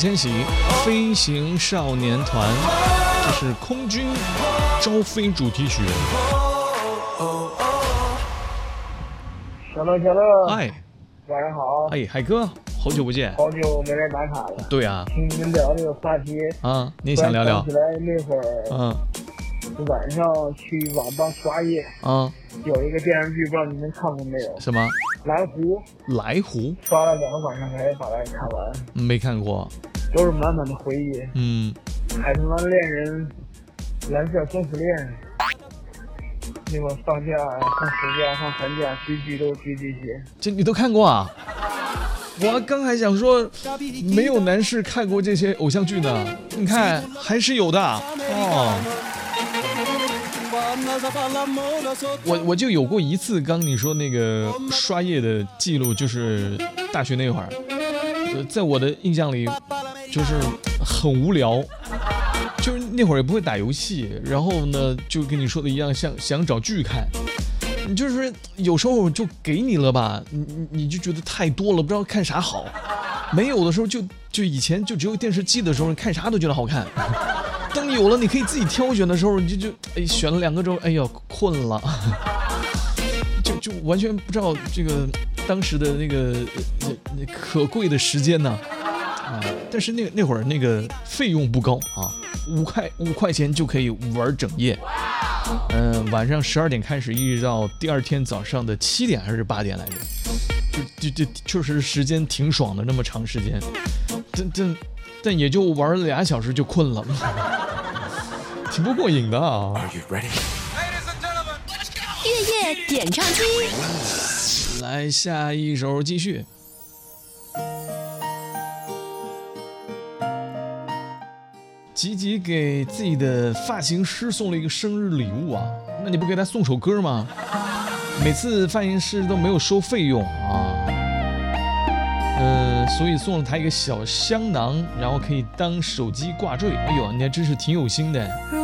千玺飞行少年团，这是空军招飞主题曲。 小乐， 嗨， 晚上好。 哎，海哥，好久不见， 好久没来打卡了。 对啊， 听你们聊这个话题啊，你也想聊聊？ 想起来那会儿，晚上去网吧刷夜，有一个电视剧，不知道你们看过没有？ 什么？ 来湖。 来湖？ 刷了2个晚上才把它看完。 没看过。 都是满满的回忆。海豚湾恋人，蓝色生死恋。那会儿放假、放暑假、放寒假，追剧都追这些。 这你都看过啊？我刚还想说，没有男士看过这些偶像剧呢。你看，还是有的哦。我就有过一次，刚你说那个刷夜的记录，就是大学那会儿，在我的印象里，就是很无聊。就是那会儿也不会打游戏，然后呢，就跟你说的一样，想找剧看，你就是有时候就给你了吧，你就觉得太多了，不知道看啥好。没有的时候就以前就只有电视机的时候，你看啥都觉得好看。等你有了，你可以自己挑选的时候，你就选了2个之后，哎呀困了，就完全不知道这个当时的那个可贵的时间呢。但是那会儿那个费用不高啊，5块钱就可以玩整夜。晚上12点开始，一直到第二天早上的7点还是8点来着，就确实时间挺爽的，那么长时间，但也就玩了2小时就困了，挺不过瘾的啊。 月夜点唱机， 来下一首继续。吉给自己的发型师送了一个生日礼物啊，那你不给他送首歌吗？每次发型师都没有收费用啊，所以送了他一个小香囊，然后可以当手机挂坠。哎呦，你还真是挺有心的。